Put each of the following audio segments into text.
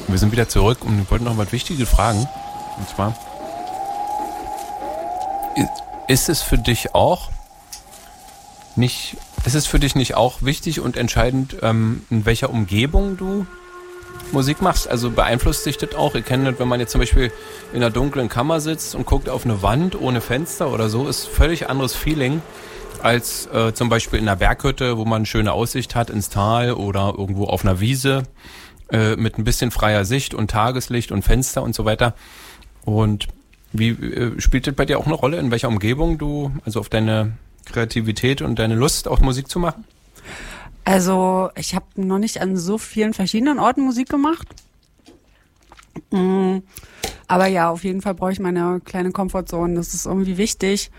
Wir sind wieder zurück und wir wollten noch was Wichtiges fragen. Und zwar, ist es für dich nicht auch wichtig und entscheidend, in welcher Umgebung du Musik machst? Also beeinflusst sich das auch? Ihr kennt das, wenn man jetzt zum Beispiel in einer dunklen Kammer sitzt und guckt auf eine Wand ohne Fenster oder so, ist völlig anderes Feeling als zum Beispiel in einer Berghütte, wo man eine schöne Aussicht hat ins Tal oder irgendwo auf einer Wiese mit ein bisschen freier Sicht und Tageslicht und Fenster und so weiter. Und wie spielt das bei dir auch eine Rolle, in welcher Umgebung du, also auf deine Kreativität und deine Lust, auch Musik zu machen? Also ich habe noch nicht an so vielen verschiedenen Orten Musik gemacht. Aber ja, auf jeden Fall brauche ich meine kleine Comfortzone. Das ist irgendwie wichtig.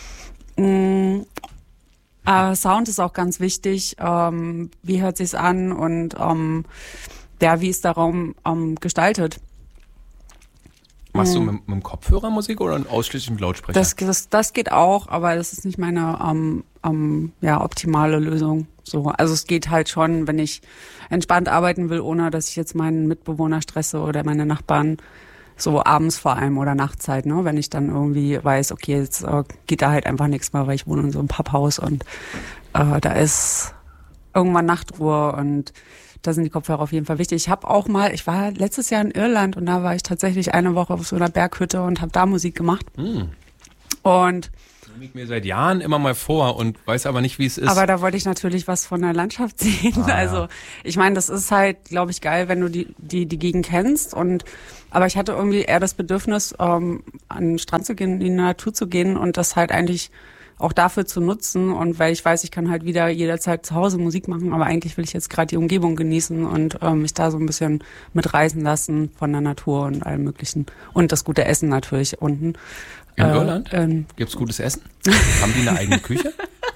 Sound ist auch ganz wichtig. Wie hört sich's an und wie ist der Raum gestaltet? Machst du mit dem Kopfhörer Musik oder ausschließlich mit Lautsprecher? Das geht auch, aber das ist nicht meine optimale Lösung. So, also es geht halt schon, wenn ich entspannt arbeiten will, ohne dass ich jetzt meinen Mitbewohner stresse oder meine Nachbarn, so abends vor allem oder Nachtzeit, ne? Wenn ich dann irgendwie weiß, okay, jetzt geht da halt einfach nichts mehr, weil ich wohne in so einem Papphaus und da ist irgendwann Nachtruhe und da sind die Kopfhörer auf jeden Fall wichtig. Ich war letztes Jahr in Irland und da war ich tatsächlich eine Woche auf so einer Berghütte und habe da Musik gemacht. Und das nehme ich mir seit Jahren immer mal vor und weiß aber nicht, wie es ist. Aber da wollte ich natürlich was von der Landschaft sehen. Also ich meine, das ist halt, glaube ich, geil, wenn du die Gegend kennst. Aber ich hatte irgendwie eher das Bedürfnis, an den Strand zu gehen, in die Natur zu gehen und das halt eigentlich auch dafür zu nutzen. Und weil ich weiß, ich kann halt wieder jederzeit zu Hause Musik machen, aber eigentlich will ich jetzt gerade die Umgebung genießen und mich da so ein bisschen mitreißen lassen von der Natur und allem Möglichen. Und das gute Essen natürlich unten. In Irland? Gibt's gutes Essen? Haben die eine eigene Küche?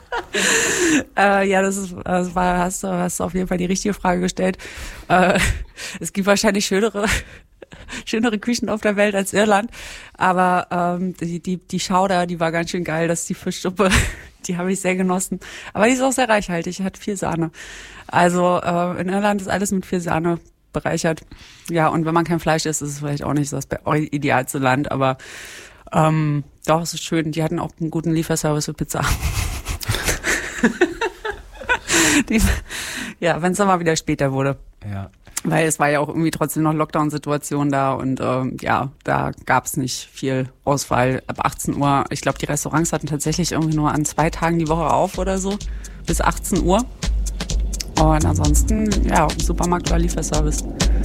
Ja, hast du auf jeden Fall die richtige Frage gestellt. Es gibt wahrscheinlich schönere Küchen auf der Welt als Irland, aber die Schauder, die war ganz schön geil, das ist die Fischsuppe, die habe ich sehr genossen. Aber die ist auch sehr reichhaltig, hat viel Sahne. Also in Irland ist alles mit viel Sahne bereichert. Ja, und wenn man kein Fleisch isst, ist es vielleicht auch nicht das idealste Land, aber doch, es ist schön. Die hatten auch einen guten Lieferservice für Pizza. Ja, wenn es dann mal wieder später wurde. Ja. Weil es war ja auch irgendwie trotzdem noch Lockdown-Situation da und da gab es nicht viel Auswahl. Ab 18 Uhr, ich glaube, die Restaurants hatten tatsächlich irgendwie nur an 2 Tagen die Woche auf oder so, bis 18 Uhr. Und ansonsten, ja, Supermarkt oder Lieferservice.